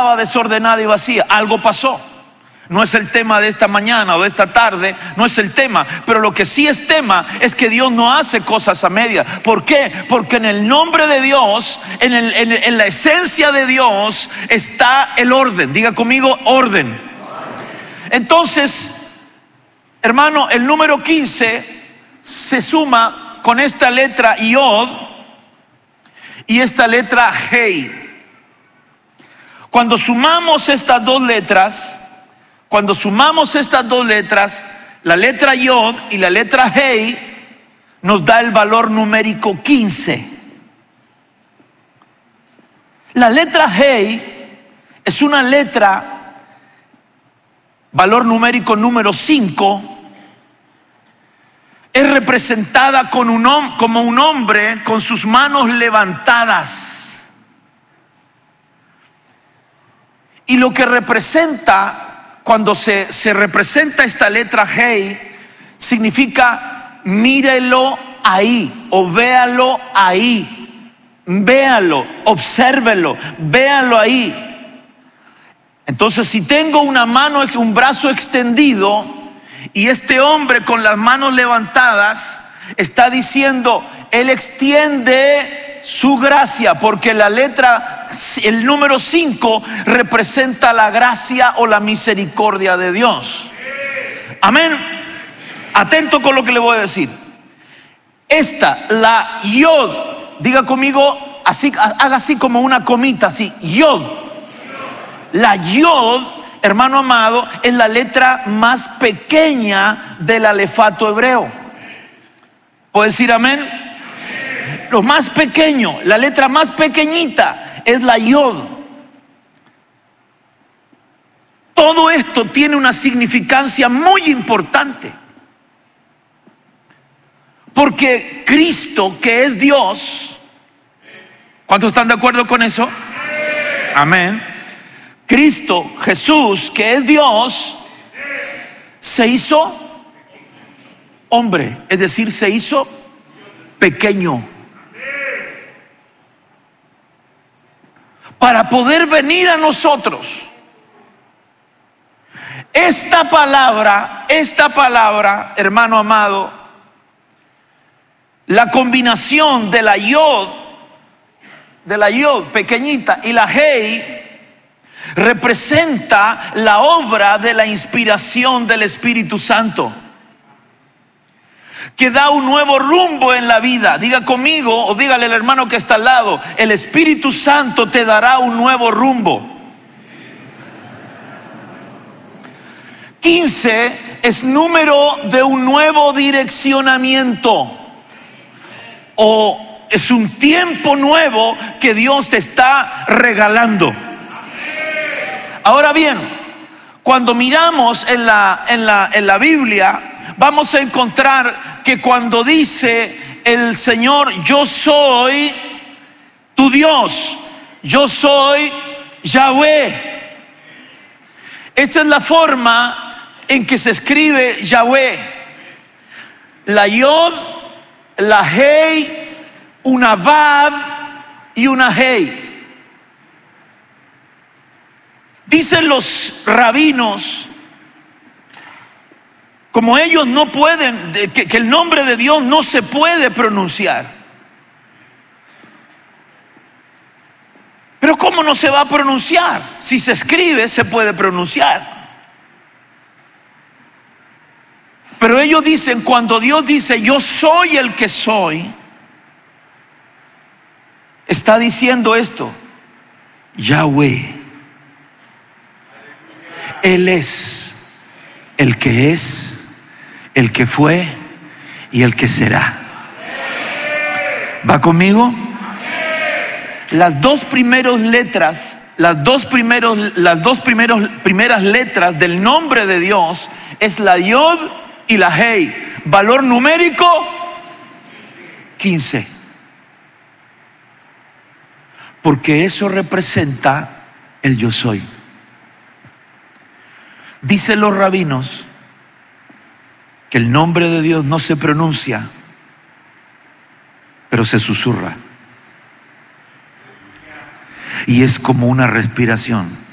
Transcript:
estaba desordenada y vacía. Algo pasó. No es el tema de esta mañana o de esta tarde, no es el tema. Pero lo que sí es tema es que Dios no hace cosas a medias. ¿Por qué? Porque en el nombre de Dios, en la esencia de Dios está el orden. Diga conmigo, orden. Entonces, hermano, el número 15 se suma con esta letra Yod y esta letra Hei. Cuando sumamos estas dos letras, la letra Yod y la letra Hei, nos da el valor numérico 15. La letra Hei es una letra, valor numérico número 5, es representada como un hombre con sus manos levantadas. Y lo que representa, cuando se representa esta letra Hei, significa mírelo ahí o véalo ahí, véalo, obsérvelo, véalo ahí. Entonces, si tengo una mano, un brazo extendido, y este hombre con las manos levantadas está diciendo, él extiende su gracia, porque la letra, el número 5 representa la gracia o la misericordia de Dios. Amén. Atento con lo que le voy a decir. La Yod, diga conmigo, así, haga así como una comita, así, Yod. La Yod, hermano amado, es la letra más pequeña del alefato hebreo. ¿Puede decir amén? Lo más pequeño, la letra más pequeñita es la Yod. Todo esto tiene una significancia muy importante, porque Cristo, que es Dios, ¿cuántos están de acuerdo con eso? Amén. Cristo, Jesús, que es Dios, se hizo hombre, es decir, se hizo pequeño, para poder venir a nosotros. Esta palabra, hermano amado, la combinación de la Yod pequeñita y la Hei, representa la obra de la inspiración del Espíritu Santo, que da un nuevo rumbo en la vida. Diga conmigo, o dígale al hermano que está al lado, el Espíritu Santo te dará un nuevo rumbo. 15 es número de un nuevo direccionamiento, o es un tiempo nuevo que Dios te está regalando. Ahora bien, cuando miramos en la Biblia, vamos a encontrar que cuando dice el Señor, yo soy tu Dios, yo soy Yahweh. Esta es la forma en que se escribe Yahweh. La Yod, la Hei, una Vav y una Hei. Dicen los rabinos, como ellos no pueden, que el nombre de Dios no se puede pronunciar. Pero ¿cómo no se va a pronunciar? Si se escribe, se puede pronunciar. Pero ellos dicen, cuando Dios dice, yo soy el que soy, está diciendo esto, Yahweh. Él es, el que fue y el que será. ¿Va conmigo? Las dos primeras letras del nombre de Dios es la Yod y la Hei. Valor numérico 15. Porque eso representa el yo soy. Dicen los rabinos que el nombre de Dios no se pronuncia, pero se susurra. Y es como una respiración.